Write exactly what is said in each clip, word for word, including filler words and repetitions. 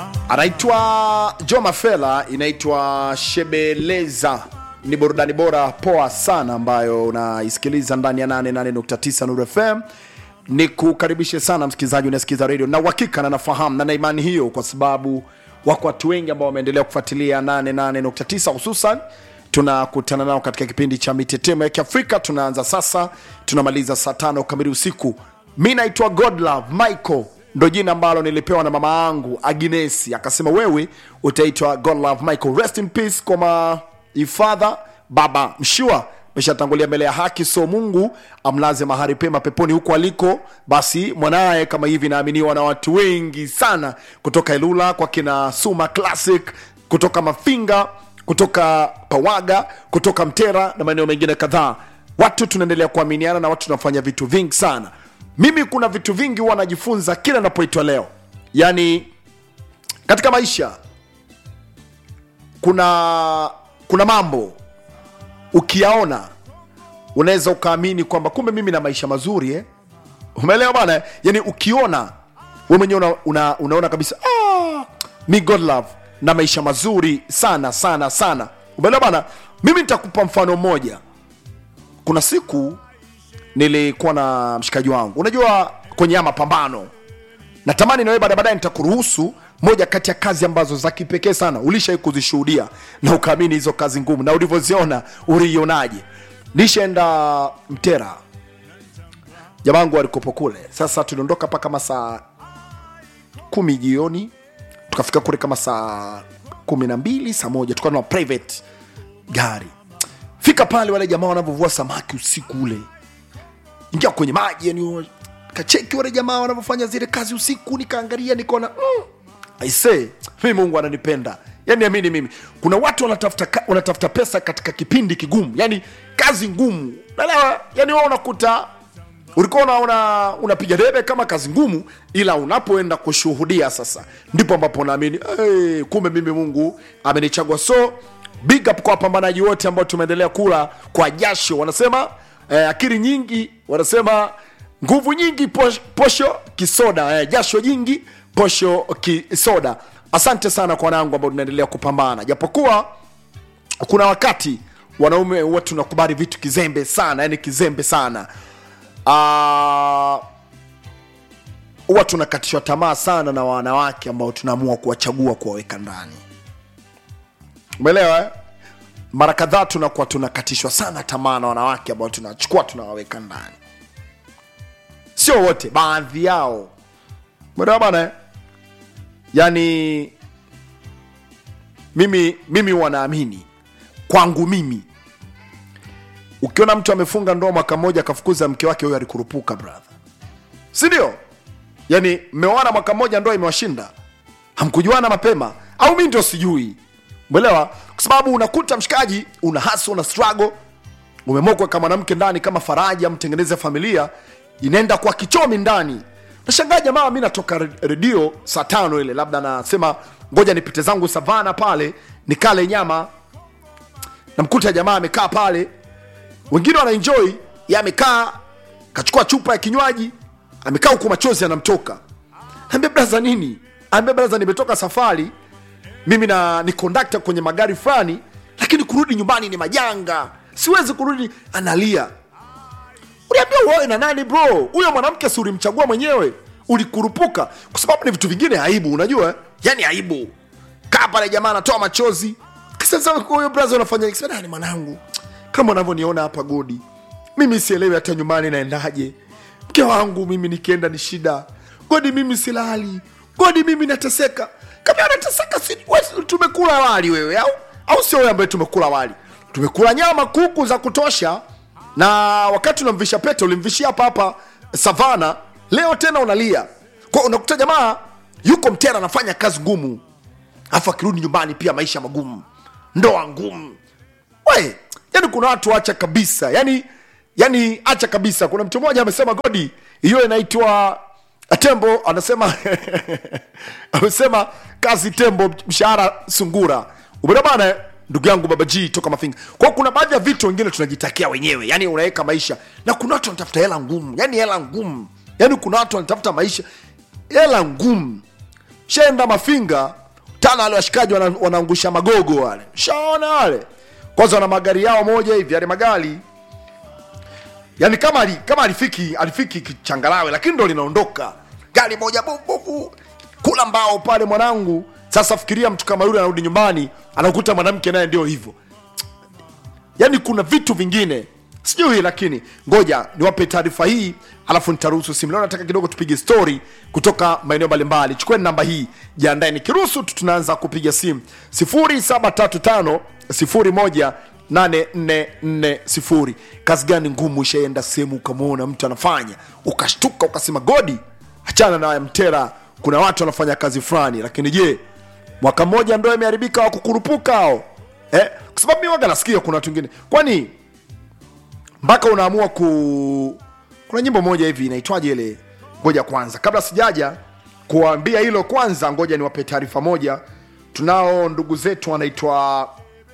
Anaitwa Joma Fela, inaitwa Shebeleza. Ni burudani bora poa sana ambayo unaisikiliza ndani ya nane nane nukta tisa Nuru F M. Ni kukaribishe sana msikilizaji unasikiza radio, na uhakika na nafahamu na na imani hiyo kwa sababu wako watu wengi ambao wameendelea kufuatilia nane nane nukta tisa, hususan tunakutana nao katika kipindi cha Mitetemo ya Kiafrika. Tunaanza sasa, tunamaliza saa tano kamili usiku. Mimi naitwa Godlove Michael, ndo jina ambalo nilipewa na mama yangu Agnes, akasema wewe utaitwa Godlove Michael. Rest in peace kwa ma father baba Mshua, meshatangulia mbele ya haki, so Mungu amlaze mahali pema peponi huko aliko. Basi mwanae kama hivi naaminiwa na watu wengi sana, kutoka Ilula kwa kina Suma Classic, kutoka Mafinga, kutoka Pawaga, kutoka Mtera na maeneo mengine kadhaa. Watu tunaendelea kuaminiana na watu tunafanya vitu vingi sana. Mimi kuna vitu vingi huwa najifunza kila napoitwa leo. Yani katika maisha kuna kuna mambo ukiyaona unaweza ukaamini kwamba kumbe mimi na maisha mazuri eh. Umeelewa bana? Yani ukiona wewe mwenyewe una, una, unaona kabisa ah, mi Godlove na maisha mazuri sana sana sana. Umeelewa bana? Mimi nitakupa mfano mmoja. Kuna siku nilikuwa na mshikaji wangu, unajua kwenye mapambano, natamani na wewe baada baadaye nitakuruhusu moja kati ya kazi ambazo za kipekee sana ulishai kuzishuhudia na ukaamini hizo kazi ngumu, na ulivyoziona ulionaje. Nishaenda Mtera, jamangu alikopo kule. Sasa tuliondoka paka kama saa kumi jioni, tukafika kule kama saa kumi na mbili saa moja, tukawa na private gari. Fika pale wale jamaa wanavovua samaki usiku ule, ingia kwenye maji, yani kacheki wale jamaa wanavofanya zile kazi usiku, nikaangalia nikaona mm, I say mimi Mungu ananipenda. Yani amini mimi, kuna watu wanatafuta wanatafuta pesa katika kipindi kigumu, yani kazi ngumu. Unaelewa? Yani wewe unakuta ulikuwa unaona unapiga debe kama kazi ngumu, ila unapoenda kushuhudia sasa ndipo ambapo naamini hey, kumbe mimi Mungu amenichagua. So big up kwa wapambanaji wote ambao tumeendelea kula kwa jasho. Wanasema eh, akili nyingi, wanasema nguvu nyingi posho, posho kisoda, eh, jasho jingi posho kisoda. Asante sana kwa wanangu ambao tunaendelea kupambana, japokuwa kuna wakati wanaume wote tunakubali vitu kizembe sana, yani kizembe sana. Ah uh, huwa tunakatishwa tamaa sana na wanawake ambao tunaamua kuwachagua kuwaweka ndani. Umeelewa eh? Mara kadhaa tunakuwa tunakatishwa sana tamaa na wanawake ambao tunachukua tunawaweka ndani. Sio wote, baadhi yao. Umeelewa bana eh? Yani mimi mimi wanaamini kwangu mimi, ukiona mtu amefunga ndoa mwaka mmoja akafukuza mke wake, huyo alikurupuka brother, si ndio? Yani mmeoana mwaka mmoja ndoa imewashinda, hamkujuana mapema, au mimi ndio sijui. Umeelewa? Kwa sababu unakuta mshikaji una hustle, una struggle, umemokwa kama mwanamke ndani kama faraja, mtengeneze familia, inaenda kwa kichomi ndani. Nashangaa jamaa, mimi natoka radio saa tano ile, labda nasema ngoja nipite zangu savana pale nikale nyama, namkuta jamaa amekaa pale, wengine wana enjoy, yeye amekaa kachukua chupa ya kinywaji, amekaa huko machozi yanamtoka. Ambia brother nini? Ambia brother nimetoka safari, mimi na ni conductor kwenye magari fulani, lakini kurudi nyumbani ni majanga, siwezi kurudi. Analia. Uliambia wewe na nani bro? Huyo mwanamke si ulimchagua mwenyewe, ulikurupuka kwa sababu ni vitu vingine aibu, unajua eh? Yani aibu. Kaa pale jamaa anatoa machozi. Sasa huyo brother unafanya nikisema ni mwanangu, kama unavyoniona hapa Godi, mimi sielewi hata nyumbani naendaje. Mke wangu mimi nikienda ni shida. Godi mimi silali. Godi mimi nateseka. Kama unateseka si tumekula wali wewe au au sio wewe ambaye tumekula wali? Tumekula nyama kuku za kutosha, na wakati unamvisha pete ulimvishia hapa hapa savana, leo tena unalia. Kwa unakuta jamaa yuko Mtera anafanya kazi ngumu, afa akirudi nyumbani pia maisha magumu, ndoa ngumu. Wewe, yani kuna watu acha kabisa. Yani yani acha kabisa. Kuna mtu mmoja amesema Godi, hiyo inaitwa tembo, anasema amesema kazi tembo mshahara sungura. Umeona bana ndugu yangu Baba G toka Mafinga. Kwa kuna baadhi ya vitu wengine tunajitakia wenyewe, yani unaweka maisha, na kuna watu wanatafuta hela ngumu, yani hela ngumu. Yani kuna watu wanatafuta maisha hela ngumu. shenda Mafinga tana wale washikaji wana, wanaangusha magogo wale. Shaona wale. Kwanza wana magari yao moja hivi, yale magari. Yaani kama ali, kama alifiki alifiki Kichangalawe lakini ndo linaondoka. Gari moja bubu kula mbao pale mwanangu. Sasa fikiria mtu kama yule anarudi nyumbani, anakuta mwanamke naye ndio hivyo. Yaani kuna vitu vingine. Sijui lakini ngoja niwape taarifa hii alafu nitaruhusu simu. Leo nataka kidogo tupige story kutoka maeneo mbalimbali. Chukua namba hii, jiandae nikiruhusu tunaanza kupiga simu sifuri saba tatu tano sifuri moja nane nne nne sifuri. Kazi gani ngumu ishaenda sehemu ukamwona mtu anafanya ukashtuka ukasema godi, achana na mtera, kuna watu wanafanya kazi fulani. Lakini je, mwaka mmoja ndio imeharibika wa kukurupuka hao? Eh, kwa sababu mimi waga nasikia kuna watu wengine. Kwani mpaka unaamua ku kuna nyimbo moja hivi inaitwaje ile? Ngoja kwanza kabla sijaja kuambia hilo, kwanza ngoja niwape taarifa moja. Tunao ndugu zetu wanaitwa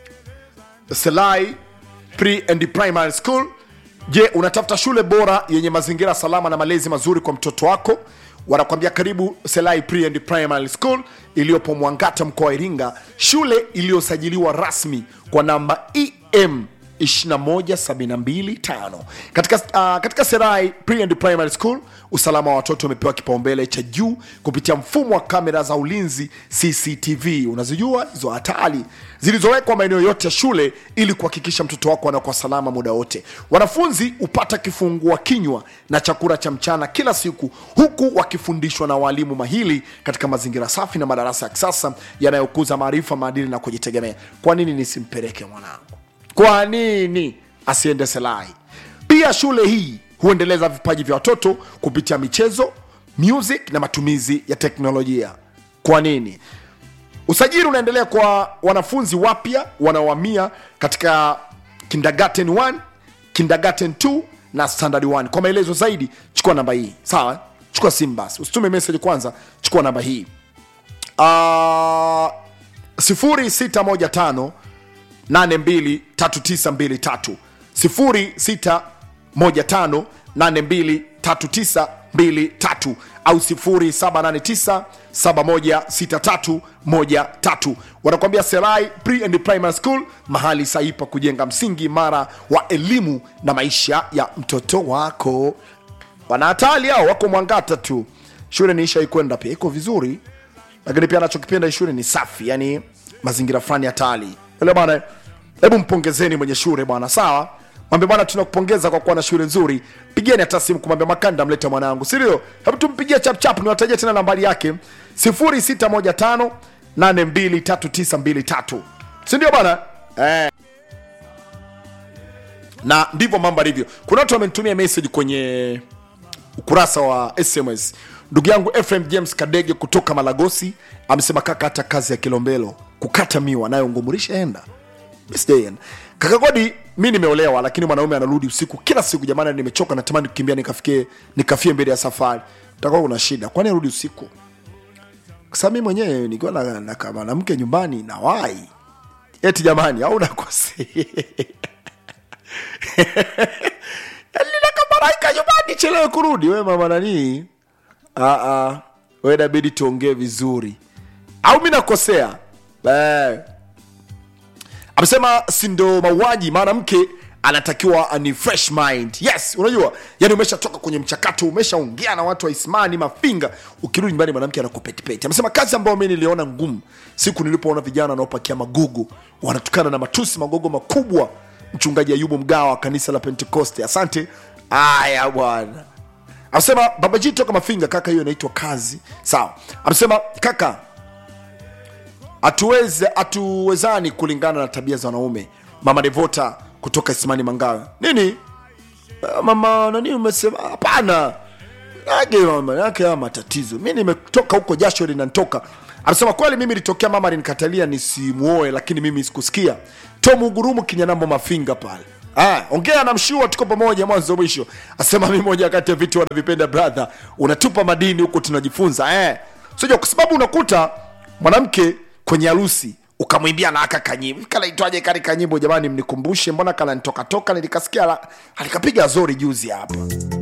Selai Pre and Primary School. Je, unatafuta shule bora yenye mazingira salama na malezi mazuri kwa mtoto wako? Wanakuambia karibu Selai Pre and Primary School iliyopo Mwangata mkoa wa Iringa, shule iliyosajiliwa rasmi kwa namba E M ishirini na moja sabini na mbili tano. Katika uh, katika Selai Pre and Primary School, usalama wa watoto umepewa kipaumbele cha juu kupitia mfumo wa kamera za ulinzi C C T V. Unazijua hizo hatari zilizowekwa maeneo yote ya shule ili kuhakikisha mtoto wako anakuwa salama muda wote. Wanafunzi upata kifungua kinywa na chakula cha mchana kila siku, huku wakifundishwa na walimu mahiri katika mazingira safi na madarasa ya kisasa yanayokuza maarifa, maadili na kujitegemea. Kwa nini nisimpeleke mwanangu? Kwa nini asiende Selai? Pia shule hii huendeleza vipaji vya watoto kupitia michezo, music na matumizi ya teknolojia. Kwa nini? Usajili unaendelea kwa wanafunzi wapya wanaohamia katika kindergarten moja, kindergarten mbili na standard moja. Kwa maelezo zaidi chukua namba hii. Sawa? Chukua simu basi. Usitume message kwanza, chukua namba hii. Ah, sifuri sita moja tano nane mbili tatu tisa mbili tatu sifuri sita moja tano nane mbili tatu tisa mbili tatu au sifuri saba nane tisa saba moja sita tatu moja tatu. Wanakuambia Selai Pre and Primary School, mahali sahihi pa kujenga msingi imara wa elimu na maisha ya mtoto wako. Wanahatali hao wako Mwangata tu. Shule niisha ikwenda pia iko vizuri, lakini pia anachokipenda shule ni safi, yani mazingira fulani hatari. Ile bwana, hebu mpongezeni mwenye shule bwana. Sawa? Mwambie bwana tunakupongeza kwa kuwa na shule nzuri. Pigieni hata simu kumwambia Makanda mlete mwanangu. Sio? Hebu tumpigie chap chap, niwatajie tena nambari yake sifuri sita moja tano nane mbili tatu tisa mbili tatu. Si ndio bwana? Eh. Na ndivyo mambo alivyo. Kuna watu wamenitumia message kwenye ukurasa wa S M S. Ndugu yangu Ephraim James Kadege kutoka Malagosi amesema kaka, hata kazi ya Kilombero kukata miwa nayo ngumurisha enda. Mister Kaka Godi, mimi nimeolewa lakini mwanaume anarudi usiku kila siku. Jamani, nimechoka, natamani kukimbia nikafikie nikafie mbele ya safari. Utakuwa kuna shida. Kwani anarudi usiku? Kwa sababu mimi mwenyewe nikiwa na, na kama mwanamke nyumbani na wai. Eti jamani, au nakosea. Alina kama raika nyumbani chelewe kurudi. Wewe mama nani? Ah ah. Wewe inabidi tuongee vizuri. Au mimi nakosea? Eh. Amesema sindo mauaji, maana mke anatakiwa ani fresh mind. Yes, unajua, yani umeshatoka kwenye mchakato, umeshaongea na watu wa Ismani Mafinga, ukirudi nyumbani mwanamke anakupetipeti. Amesema kazi ambayo mimi niliona ngumu siku nilipoona vijana wanaopakia magogo wanatukana na matusi magogo makubwa mchungaji Ayubu Mgawa kanisa la Pentecoste. Asante. Aya bwana. Amesema Baba G toka Mafinga, kaka hiyo inaitwa kazi. Sawa. Amesema kaka, atuweze atuwezani kulingana na tabia za wanaume. Mama Devota kutoka Ismani Mangawe. Nini? Mama nani umesema? Hapana. Nage mama yake ya matatizo. Mimi nimetoka huko jasho linanitoka. Anasema kweli mimi nilitokea mama alikatalia nisimuoe lakini mimi sikusikia. Tomu Gurumu Kinyanambo Mafinga pale. Ah, ongea na mshua tuko pamoja mwanzo mwisho. Asema mimi moja kati ya vitu wanavipenda brother, unatupa madini huko tunajifunza. Eh. Sio kwa sababu unakuta mwanamke kwenye harusi ukamwimbia na aka kanyimbo. Kala itwaje kali kanyimbo jamani, mnikumbushe mbona kala nitoka toka nilikasikia alikapiga zori juzi hapa.